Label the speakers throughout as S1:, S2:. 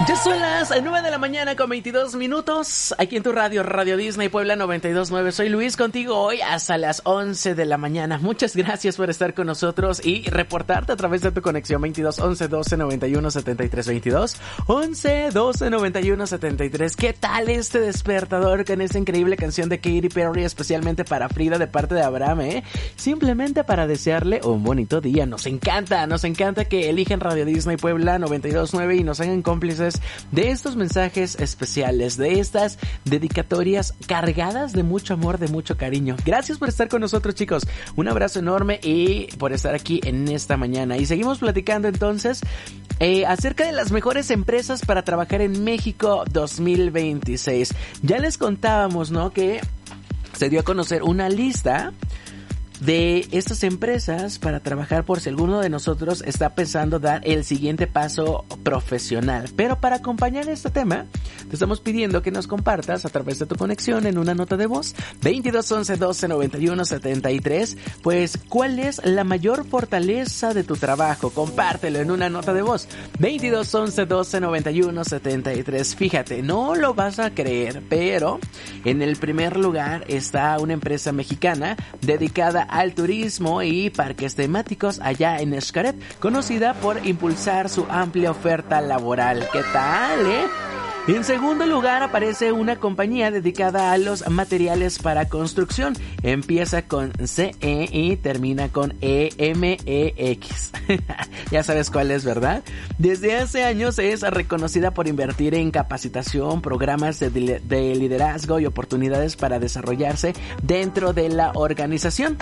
S1: Ya son las 9 de la mañana con 22 minutos. Aquí en tu radio, Radio Disney Puebla 92.9. Soy Luis, contigo hoy hasta las 11 de la mañana. Muchas gracias por estar con nosotros y reportarte a través de tu conexión 22 11 12 91 73 22 11 12 91 73. ¿Qué tal este despertador con esta increíble canción de Katy Perry, especialmente para Frida de parte de Abraham, Simplemente para desearle un bonito día. Nos encanta que elijan Radio Disney Puebla 92.9 y nos hagan cómplices de estos mensajes especiales, de estas dedicatorias cargadas de mucho amor, de mucho cariño. Gracias por estar con nosotros, chicos. Un abrazo enorme y por estar aquí en esta mañana. Y seguimos platicando entonces acerca de las mejores empresas para trabajar en México 2026. Ya les contábamos, ¿no?, que se dio a conocer una lista de estas empresas para trabajar por si alguno de nosotros está pensando dar el siguiente paso profesional. Pero para acompañar este tema, te estamos pidiendo que nos compartas a través de tu conexión en una nota de voz 22 11 12 91 73, pues ¿cuál es la mayor fortaleza de tu trabajo? Compártelo en una nota de voz 22 11 12 91 73. Fíjate, no lo vas a creer, pero en el primer lugar está una empresa mexicana dedicada al turismo y parques temáticos allá en Xcaret, conocida por impulsar su amplia oferta laboral. ¿Qué tal, En segundo lugar aparece una compañía dedicada a los materiales para construcción. Empieza con CE y termina con EMEX. Ya sabes cuál es, ¿verdad? Desde hace años es reconocida por invertir en capacitación, programas de liderazgo y oportunidades para desarrollarse dentro de la organización.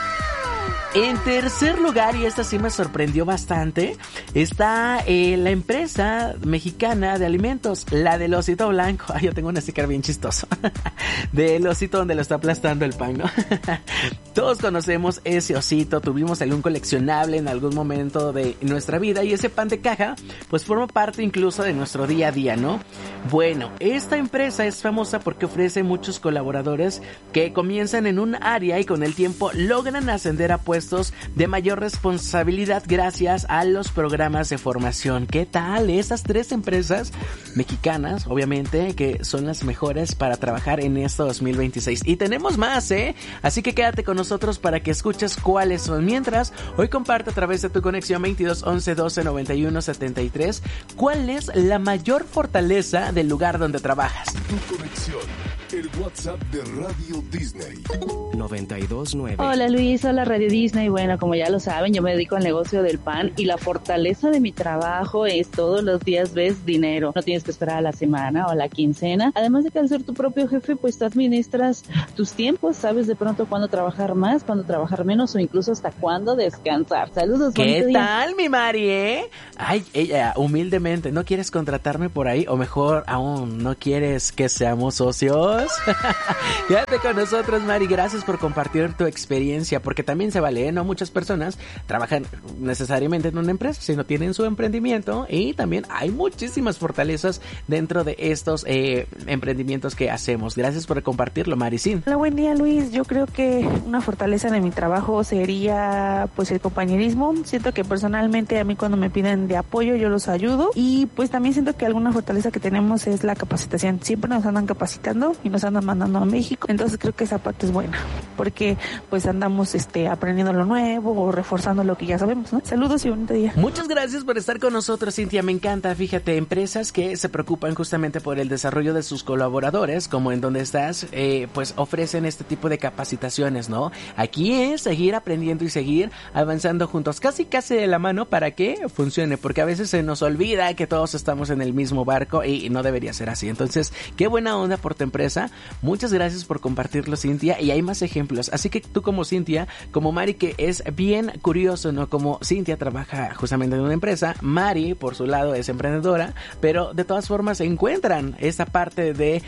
S1: En tercer lugar, y esta sí me sorprendió bastante, está la empresa mexicana de alimentos, la del osito blanco. Ay, yo tengo un sticker bien chistoso del osito donde lo está aplastando el pan, ¿no? Todos conocemos ese osito, tuvimos algún coleccionable en algún momento de nuestra vida y ese pan de caja pues forma parte incluso de nuestro día a día, ¿no? Bueno, esta empresa es famosa porque ofrece muchos colaboradores que comienzan en un área y con el tiempo logran ascender a puestos de mayor responsabilidad gracias a los programas de formación. ¿Qué tal? Esas tres empresas mexicanas, obviamente, que son las mejores para trabajar en este 2026. Y tenemos más, Así que quédate con nosotros para que escuches cuáles son. Mientras, hoy comparte a través de tu conexión 22 11 12 91 73 cuál es la mayor fortaleza del lugar donde trabajas.
S2: Tu conexión, el WhatsApp de Radio Disney 92.9.
S3: Hola Luis, hola Radio Disney. Bueno, como ya lo saben, yo me dedico al negocio del pan y la fortaleza de mi trabajo es todos los días ves dinero. No tienes que esperar a la semana o a la quincena. Además de que al ser tu propio jefe, pues tú administras tus tiempos, sabes de pronto cuándo trabajar más, cuándo trabajar menos o incluso hasta cuándo descansar. Saludos.
S1: ¿Qué tal, mi Mari, Ay, ella, humildemente, ¿no quieres contratarme por ahí? O mejor aún, ¿no quieres que seamos socios? Quédate con nosotros, Mari. Gracias por compartir tu experiencia, porque también se vale, no muchas personas trabajan necesariamente en una empresa, sino tienen su emprendimiento y también hay muchísimas fortalezas dentro de estos emprendimientos que hacemos. Gracias por compartirlo, Maricín.
S4: Hola, buen día, Luis. Yo creo que una fortaleza de mi trabajo sería pues el compañerismo. Siento que personalmente a mí cuando me piden de apoyo yo los ayudo y pues también siento que alguna fortaleza que tenemos es la capacitación. Siempre nos andan capacitando y nos andan mandando a México, entonces creo que esa parte es buena porque pues andamos aprendiendo lo nuevo o reforzando lo que ya sabemos, ¿no? Saludos y bonito día.
S1: Muchas gracias por estar con nosotros, Cintia. Me encanta, fíjate, empresas que se preocupan justamente por el desarrollo de sus colaboradores, como en donde estás, pues ofrecen este tipo de capacitaciones, ¿no? Aquí es seguir aprendiendo y seguir avanzando juntos, casi de la mano para que funcione, porque a veces se nos olvida que todos estamos en el mismo barco y no debería ser así. Entonces, qué buena onda por tu empresa. Muchas gracias por compartirlo, Cintia, y hay más ejemplos. Así que tú como Cintia, como Mari, que es bien curioso, ¿no? Como Cintia trabaja justamente en una empresa, Mari, por su lado, es emprendedora, pero de todas formas se encuentran esta parte de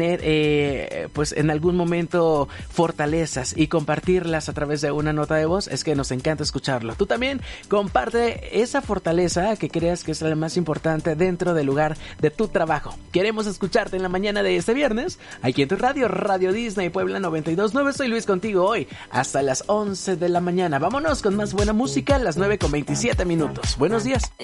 S1: tener, pues en algún momento fortalezas y compartirlas a través de una nota de voz. Es que nos encanta escucharlo. Tú también comparte esa fortaleza que creas que es la más importante dentro del lugar de tu trabajo. Queremos escucharte en la mañana de este viernes, aquí en tu radio, Radio Disney Puebla 92.9. Soy Luis contigo hoy hasta las 11 de la mañana. Vámonos con más buena música, las 9:27 minutos. Buenos días.